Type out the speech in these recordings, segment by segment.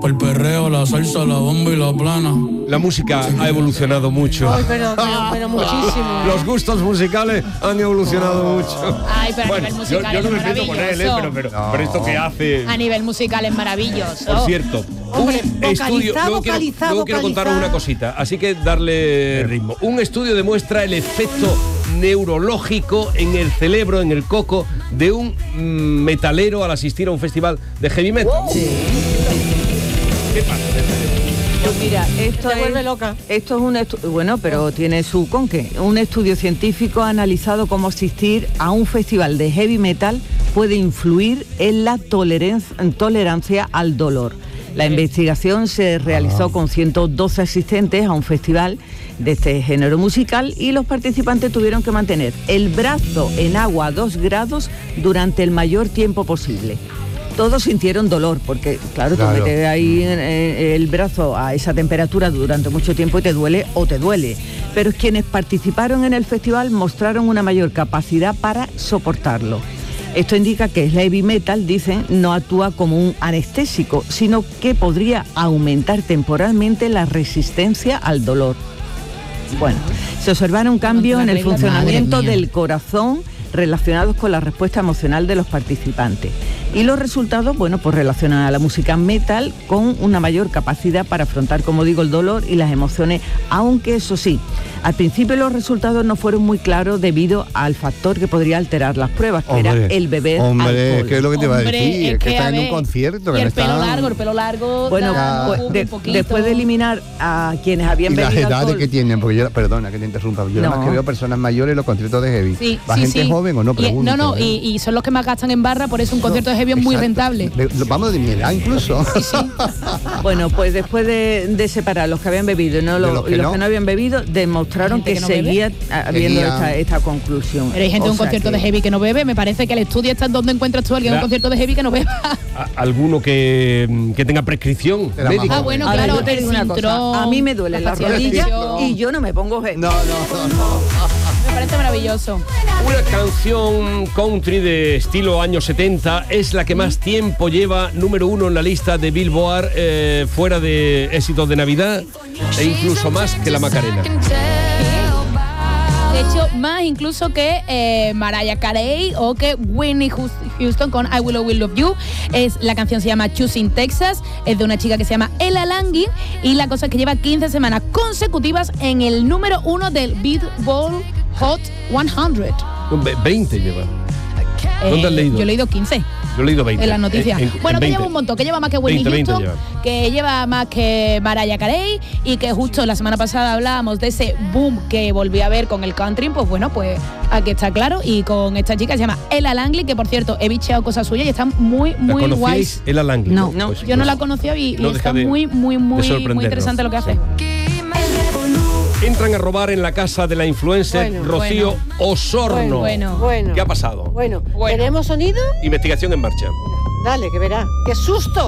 Pa'l perreo, la salsa, la bomba y la plana. La música ha evolucionado mucho. Ay, pero muchísimo. Los gustos musicales han evolucionado mucho. Ay, pero Bueno, a nivel musical yo no es me meto con él, maravilloso. pero esto que hace... A nivel musical es maravilloso. Por cierto, Hombre, un estudio... Luego quiero contaros una cosita, así que darle ritmo. Un estudio demuestra el efecto neurológico en el cerebro, en el coco, de un metalero al asistir a un festival de heavy metal. Sí. ¿Qué pasa? Pues mira, esto Te vuelve loca. Esto es un estudio, bueno, pero tiene su conque. Un estudio científico ha analizado cómo asistir a un festival de heavy metal puede influir en la tolerancia al dolor. La investigación se realizó con 112 asistentes a un festival de este género musical y los participantes tuvieron que mantener el brazo en agua a 2 grados durante el mayor tiempo posible. Todos sintieron dolor, porque claro, tú metes ahí el brazo a esa temperatura durante mucho tiempo y te duele o te duele. Pero quienes participaron en el festival mostraron una mayor capacidad para soportarlo. Esto indica que el heavy metal, dicen, no actúa como un anestésico, sino que podría aumentar temporalmente la resistencia al dolor. Bueno, se observaron cambios en el funcionamiento del corazón relacionados con la respuesta emocional de los participantes. Y los resultados, bueno, pues relacionan a la música metal con una mayor capacidad para afrontar, como digo, el dolor y las emociones, aunque eso sí, al principio los resultados no fueron muy claros debido al factor que podría alterar las pruebas, que era el beber alcohol. ¿qué es lo que te iba a decir? Es que están en un concierto. Y el pelo largo. Bueno, pues después de eliminar a quienes habían y bebido las edades alcohol, que tienen, porque yo, perdona que te interrumpa, yo nada más que veo personas mayores en los conciertos de heavy. ¿Va gente joven o no? Pregunto, y son los que más gastan en barra, por eso un concierto de heavy es muy rentable. Vamos de mi edad incluso. Bueno, pues después de separar los que habían bebido y los que no habían bebido, demostraron que no seguía habiendo esta conclusión. Pero hay gente en un concierto de heavy que no bebe. Me parece que el estudio está en donde encuentras tú a alguien en un concierto de heavy que no beba. ¿Alguno que tenga prescripción médica? Bueno, claro, yo te digo una cosa. A mí me duele la rodilla y yo no me pongo heavy. No. Me parece maravilloso. Una canción country de estilo años 70 es la que más tiempo lleva número 1 en la lista de Billboard, fuera de éxitos de Navidad, e incluso más que la Macarena. De hecho, más incluso que Mariah Carey o que Whitney Houston con I Will Always Love You. La canción se llama Choosing Texas, es de una chica que se llama Ella Langley, y la cosa es que lleva 15 semanas consecutivas en el número 1 del Billboard Hot 100. 20 lleva. ¿Dónde has leído? Yo he leído 15. Yo he leído 20. En las noticias. Bueno, que lleva un montón, que lleva más que Whitney Houston, que lleva más que Mariah Carey, y que justo la semana pasada hablábamos de ese boom que volví a ver con el country. Pues bueno, pues aquí está claro, y con esta chica se llama Ella Langley, que por cierto he bicheado cosas suyas y están muy guays. Ella Langley? No, yo no la conocía y está muy interesante lo que hace. Entran a robar en la casa de la influencer Rocío Osorno. ¿Qué ha pasado? Bueno, ¿tenemos sonido? Investigación en marcha. Dale, que verá. ¡Qué susto!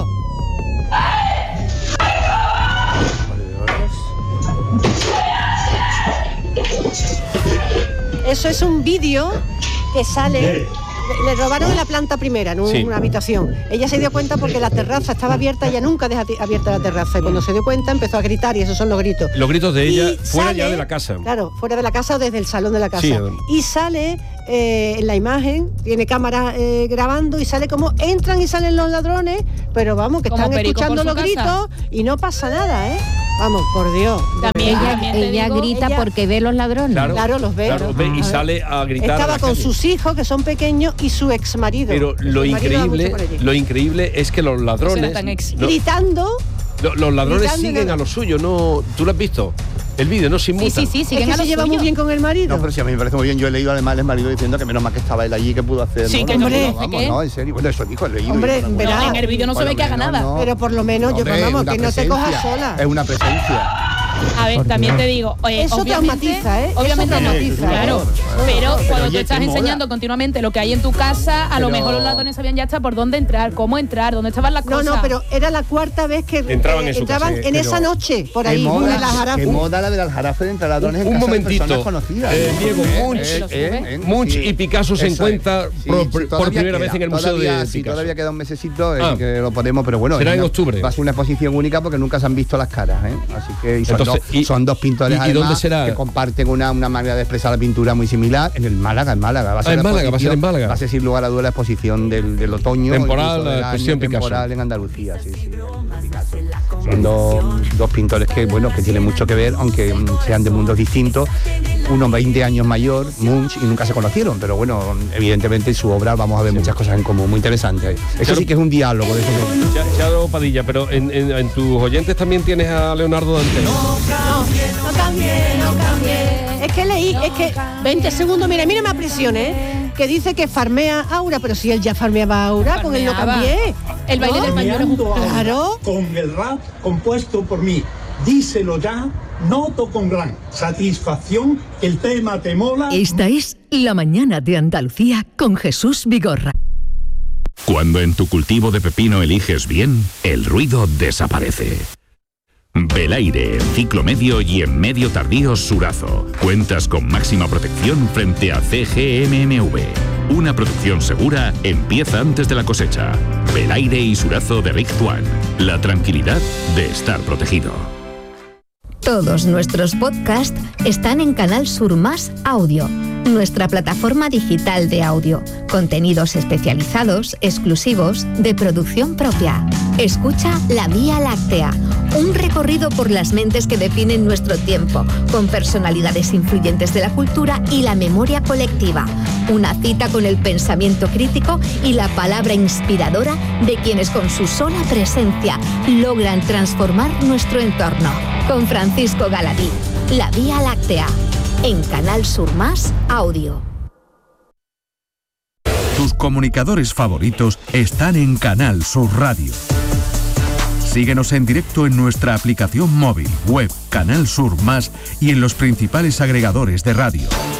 Eso es un vídeo que sale. Le robaron en la planta primera, en una habitación. Ella se dio cuenta porque la terraza estaba abierta, ella nunca deja abierta la terraza, y cuando se dio cuenta empezó a gritar, y esos son los gritos. Los gritos de ella fuera ya de la casa. Claro, fuera de la casa o desde el salón de la casa. Y sale en la imagen, tiene cámara grabando, y sale como entran y salen los ladrones, pero vamos, que están escuchando los gritos y no pasa nada, ¿eh? Vamos, por Dios. También ella grita porque ve los ladrones. Claro, los ve. Y sale a gritar. Estaba con sus hijos, que son pequeños, y su ex marido. Pero lo increíble es que los ladrones gritando. Los ladrones siguen a lo suyo, ¿no? ¿Tú lo has visto? El vídeo, ¿no? Se inmuta. Sí, siguen a lo se lleva suyo. muy bien con el marido. No, pero sí, a mí me parece muy bien. Yo he leído además el marido diciendo que menos mal que estaba él allí, que pudo hacer. Sí, ¿no? que hombre, no, en serio. Bueno, eso dijo, he leído. Hombre, verá. En el vídeo no se ve que haga nada. Pero por lo menos, vamos, que no te cojas sola. Es una presencia. A ver, también te digo, eso traumatiza, ¿eh? Obviamente traumatiza, claro. Pero cuando tú estás enseñando moda. Continuamente lo que hay en tu casa, a lo mejor los ladrones sabían ya hasta por dónde entrar, cómo entrar, dónde estaban las cosas. No, pero era la cuarta vez que entraban en esa noche, por ahí, en el Aljarafe. Qué moda la del Aljarafe de entrar ladrones en casa momentito, de personas conocidas. Diego, Munch y Picasso se encuentran por primera vez en el Museo de Picasso. Todavía queda un mesecito que lo podemos, pero bueno. Será en octubre. Va a ser una exposición única porque nunca se han visto las caras, ¿eh? Así que son dos pintores ¿Y dónde será? Que comparten una manera de expresar la pintura muy similar en el Málaga. Va a ser en Málaga. Va a ser sin lugar a dudas la exposición del otoño. Temporal, la exposición Picasso. Temporal en Andalucía, sí. Son dos pintores que tienen mucho que ver, aunque sean de mundos distintos. Uno 20 años mayor, Munch, y nunca se conocieron, pero bueno, evidentemente en su obra vamos a ver muchas cosas en común, muy interesante. Eso sí que es un diálogo de eso. Charo Padilla, pero en tus oyentes también tienes a Leonardo Dante. No cambie. Es que 20 segundos, mira, me apresione, que dice que farmea Aura, pero si él ya farmeaba Aura, porque él lo cambié. El baile del pañuelo. Claro. Con el rap compuesto por mí. Díselo ya, noto con gran satisfacción, el tema te mola. Esta es La Mañana de Andalucía con Jesús Vigorra. Cuando en tu cultivo de pepino eliges bien, el ruido desaparece. Belaire, en ciclo medio y en medio tardío Surazo. Cuentas con máxima protección frente a CGMMV. Una producción segura empieza antes de la cosecha. Belaire y Surazo de Rick Tuan. La tranquilidad de estar protegido. Todos nuestros podcasts están en Canal Sur Más Audio, nuestra plataforma digital de audio. Contenidos especializados, exclusivos, de producción propia. Escucha La Vía Láctea, un recorrido por las mentes que definen nuestro tiempo, con personalidades influyentes de la cultura y la memoria colectiva. Una cita con el pensamiento crítico y la palabra inspiradora de quienes con su sola presencia logran transformar nuestro entorno. Con Francisco Galadí, La Vía Láctea, en Canal Sur Más Audio. Tus comunicadores favoritos están en Canal Sur Radio. Síguenos en directo en nuestra aplicación móvil, web, Canal Sur Más y en los principales agregadores de radio.